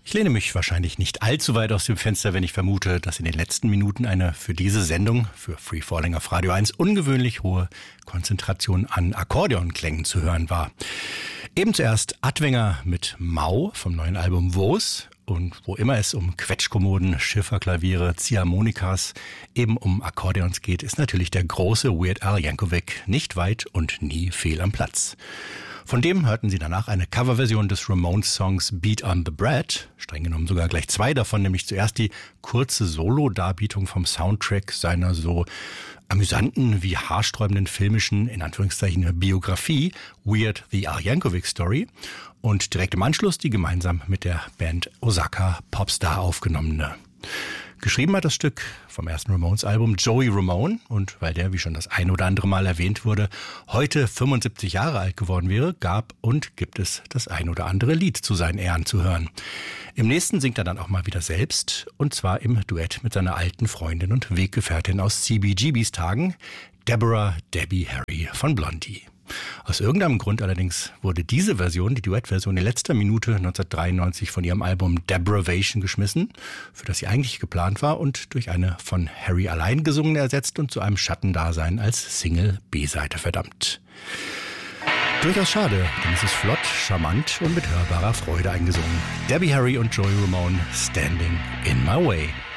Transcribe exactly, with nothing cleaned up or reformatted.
Ich lehne mich wahrscheinlich nicht allzu weit aus dem Fenster, wenn ich vermute, dass in den letzten Minuten eine für diese Sendung, für Free Falling auf Radio eins, ungewöhnlich hohe Konzentration an Akkordeonklängen zu hören war. Eben zuerst Adwenger mit Mau vom neuen Album Wo's. Und wo immer es um Quetschkommoden, Schifferklaviere, Ziehharmonikas, eben um Akkordeons geht, ist natürlich der große Weird Al Yankovic nicht weit und nie fehl am Platz. Von dem hörten Sie danach eine Coverversion des Ramones-Songs Beat on the Bread, streng genommen sogar gleich zwei davon, nämlich zuerst die kurze Solo-Darbietung vom Soundtrack seiner so amüsanten wie haarsträubenden filmischen, in Anführungszeichen, Biografie Weird the Al Yankovic Story und direkt im Anschluss die gemeinsam mit der Band Osaka Popstar aufgenommene. Geschrieben hat das Stück vom ersten Ramones-Album Joey Ramone und weil der, wie schon das ein oder andere Mal erwähnt wurde, heute fünfundsiebzig Jahre alt geworden wäre, gab und gibt es das ein oder andere Lied zu seinen Ehren zu hören. Im nächsten singt er dann auch mal wieder selbst und zwar im Duett mit seiner alten Freundin und Weggefährtin aus C B G Bs Tagen, Deborah Debbie Harry von Blondie. Aus irgendeinem Grund allerdings wurde diese Version, die Duettversion, in letzter Minute neunzehnhundertdreiundneunzig von ihrem Album Depravation geschmissen, für das sie eigentlich geplant war und durch eine von Harry allein gesungene ersetzt und zu einem Schattendasein als Single B-Seite verdammt. Durchaus schade, denn es ist flott, charmant und mit hörbarer Freude eingesungen. Debbie Harry und Joey Ramone, Standing in My Way.